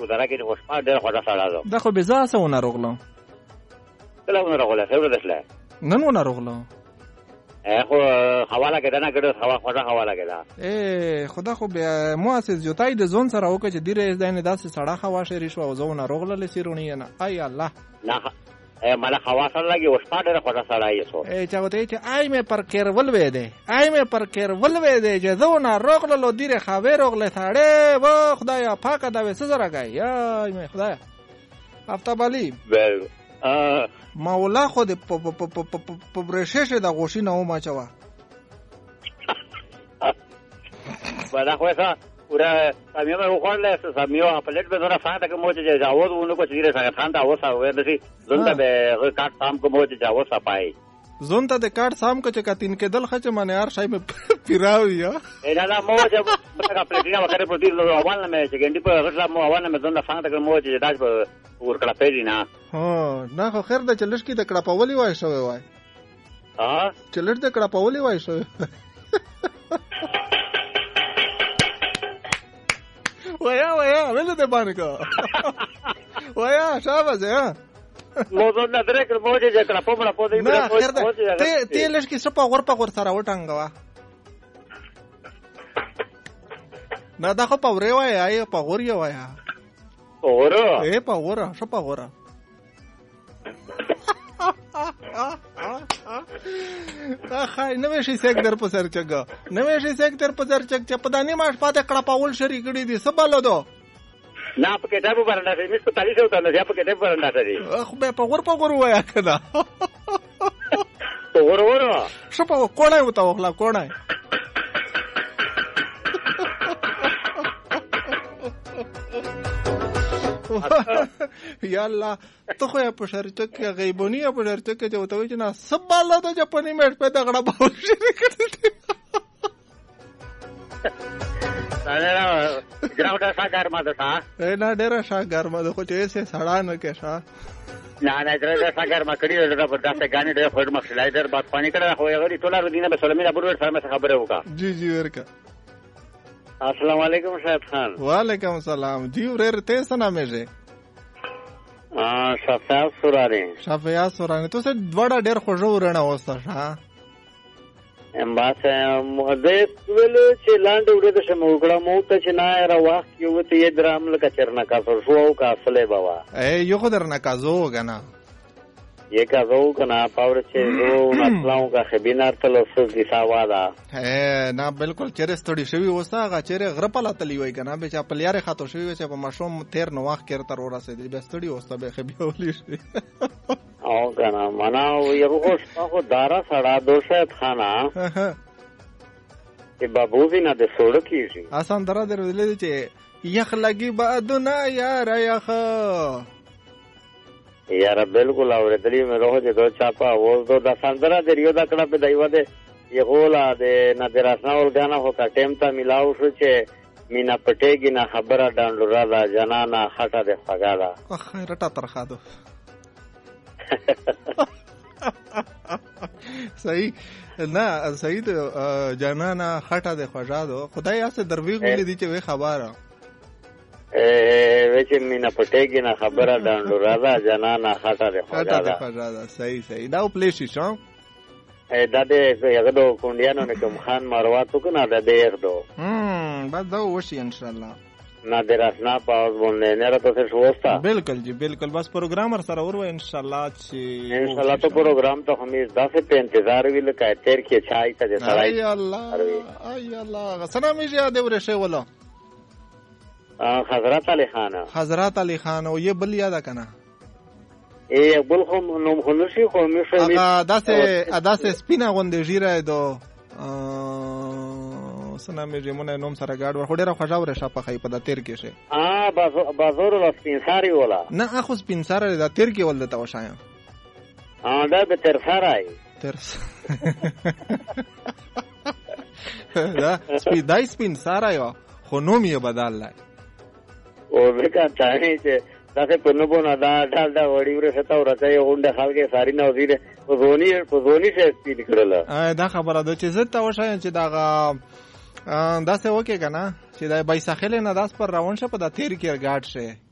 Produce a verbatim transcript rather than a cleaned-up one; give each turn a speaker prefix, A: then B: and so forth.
A: ګذاره کې خوشما ډېر خوږه سړی ده.
B: دا خو بې ځاسه وناروغله.
A: کله وناروغله؟ څه ورځ تللی؟
B: نن وناروغله.
A: خو هوا لګېده نه ګډه هوا خوږه هوا لګېده.
B: ای خدا خو بیا مواسس جوتای د ځون سره وکړه چې دیره ځای داسې سړه هوا شری شو او زه وناروغله لسیرونی نه. ای الله.
A: نه مالا هوا سره لګي خوشما ډېر خوږه سړی یې.
B: ای چا وته چې آی مې پر کېر ولوي دی. آی مې پر کېر ولوي دی چې زه وناروغله لو دیره خاوي روغله ساړې و خدایا پاکه دا وسه زره گای. یا مې خدایا. افتاب علي.
A: بل
B: مولا خو د په برششه د غوشي نه و ما چوا.
A: بدا خو څه ورا سميو مې وخورله سميو په لټ به زره فاده کوم چې جاوز ونه کو چې ډیره څنګه خان دا اوسه وې دسي زونته به کاټ سام کوم چې جاوز پای
B: زونته د کاټ سام کو چې کاتین کې دل خچ منه یار شای مې پیراوي یا
A: اې دا مو چې په پلیټینا وکړه په ډیر لو اول نه چې ګندې په غټلا مو اول نه زونته فاده کوم چې داس په ور کړه پیری نه.
B: ها نه خو خیر د چلش کې د کړه پولي وای شوی وای.
A: ها
B: چلش د کړه پولي وای شوی. ویا ویا ولې ته باندې کا ویا شابه ها
A: مو زه نه درې کړ مو چې کړه په مړه پودې
B: نه خیر ده ته ته لږ کې سپا ور په ور سره وټنګوا نه دا خو په ورې وای آی په ور یو وای
A: اور
B: اے په ور شپه ور خای نوې شي سیکټر په سر چګه نوې شي سیکټر په سر چګ چې په دانی ماش پاتې کړه پاول شری کړي دي سبالو دو
A: نه په کې ډابو برنده دي مس په تالیس وته نه په کې ډابو برنده دي
B: خو به په ور په ور وایا کړه
A: په ور ور
B: شو په کوړای وته وخلا کوړای یا الله ته خو په شرچک کې غیبونی په شرچک کې جو ته چې نه سباله د جپنی میټ په دغړه باور شي کړی
A: دا نه ګراوډه ساګر ما ده تا
B: نه ډېر شاګر ما ده خو چې سه سړا نه کې شا
A: نه نه درې ساګر ما کړی دا په داسې غانې ډېر خور ما سلایډر باد پانی کړه خو یو غړي ټوله دینه به سلامي ابو ور سره خبره وکا.
B: جی جی ورکا.
A: السلام علیکم شاهد خان.
B: وعلیکم السلام جی ورر ته څه نامه ده؟
A: ا شفاعت سورانی.
B: شفاعت سورانی تو څه وړه ډېر خوږه ورنه وسته ها.
A: ام باسه مهدت ول چې لاندې وړه د شمو کړه مو ته چې نه را واخ یو ته یې درام لکه چرنا کا سر شو او کا اصله بابا.
B: ای یو خدای نه کازو غنا.
A: یہ کا زو کنا پاور چې زو نسلاو کا خبینار تل اوس کی ساوادا
B: ہے نه بالکل چیرې ستړي شوی اوسه هغه چیرې غرپلا تلی وای کنه به چا پلیاره خاطر شوی چې په مشوم تیر نو واخ کړ تر ورسه دی به ستړي اوسه به خبيولې شي
A: او کنه معنا یو خو خو دارا سړا دوشه خانا ای بابوزی نه د سوړ کیږي
B: آسان درا درولې چې یخ لګي بعدنا یار یخ
A: یار بالکل اوریدلی مې روح دې دو چاپا و دو د سندره د ریو دا کړه په دایو ده یغولا د نادراسنا ول غانا هو کا ټیم ته ملاو شو چې مینا پټېږي نه خبره ډانډورا دا جنانا خټه ده فغالا
B: خیر ټا ترخه دو صحیح نه صحیح جنانا خټه ده فغالا خدای اسه دروي غولې دي چې وې خبره
A: وچ مینا پټېږي نه خبره ډانډورا دا جنانا خټه ده
B: فغالا فغالا صحیح صحیح دا پلیشي شو
A: دا دې یو دو کونډیانو نه کوم خان مارواتو کنه دا دې یو دو
B: هم بعد دا وشي ان شاء الله
A: نادر اسنا پاوز باندې نه راته څه شوستا
B: بالکل جی بالکل بس پروګرامر سره ورو ان شاء الله چې
A: ان شاء الله تو پروګرام ته همیش داسې په انتظار ویل کای تیر کې چای ته سړای
B: ای الله ای الله سلام یې یاد ورشه ولا
A: حضرت علی خان
B: حضرت علی خان او یې بل یاد کنه
A: ای بل خو نوم خنوشي خو مشه
B: می داسه داسه سپینا غوندې ژیره دو سنا مې جمونه نوم سره گاډ ور خډره خوښاوره شپه خای په د تیر کې شه
A: ا بازور لا سپینساری ولا
B: نه اخو سپینساری د تیر کې ولته وشایم
A: ا دا به تر سارای
B: تر دا سپی دای سپینساری خو نوم یې بدل لای
A: او وکا چاهي چې داسې په نو بونه دا ډال دا وړي ورسته تا ورته یو غونډه خلګه ساری نه وزیره په زونی په زونی څه سپین کړل
B: دا خبره ده چې زه ته وشایم چې دا دا څه وکي کنه چې دا بایساخل نه داس پر روان شه په د تیر کې ګاډ شه